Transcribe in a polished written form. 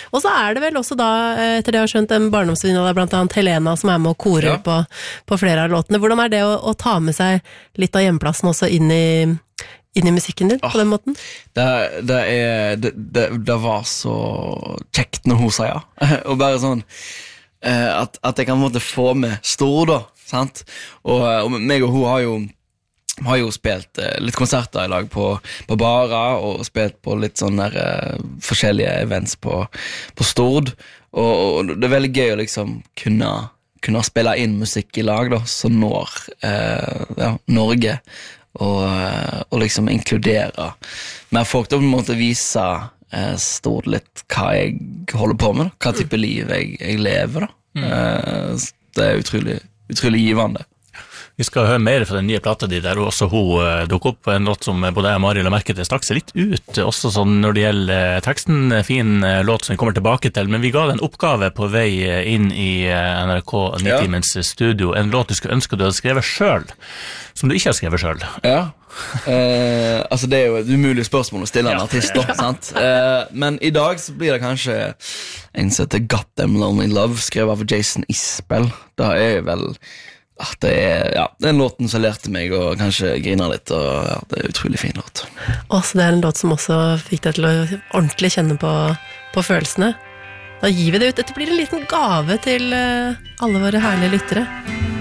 Og så det vel også da, etter det jeg har skjønt, en barndomsvenninne av deg, blant annet Helena, som med og korer på flere av låtene. Hvordan det å ta med seg litt av hjemplassen også inn i musikken din, på den måten? Det var så kjekt når hun sa ja. Og bare sånn, at jeg kan på en måte få med stor da, sant? Og meg og hun har jo spilt litt konserter I lag på Bara, og spilt på litt sånne forskjellige events på Stord, og det veldig gøy å liksom kunne spille inn musikk I lag da, som når Norge, og liksom inkludere med folk da på en måte vise Stord litt hva jeg holder på med, hva type liv jeg lever da. Det utrolig givende. Vi skal høre mer fra den nye plata di, der også hun dukker opp en låt som både jeg og Mari la merke til stakk seg litt ut, også sånn når det gjelder teksten, fin låt som vi kommer tilbake til, men vi ga deg en oppgave på vei inn I NRK 90-timens studio, en låt du skulle ønske du hadde skrevet selv, som du ikke har skrevet selv. Ja, altså det jo et umulig spørsmål å stille en artist da, sant? Men I dag så blir det kanskje en som heter Got Them Lonely Love, skrevet av Jason Isbell. Da vel det en låten som lærte meg å kanskje grine litt, og det utrolig fin låt. Så det en låt som også fikk deg til å ordentlig kjenne på følelsene. Da gir vi det ut. Dette blir en liten gave til alle våre herlige lyttere.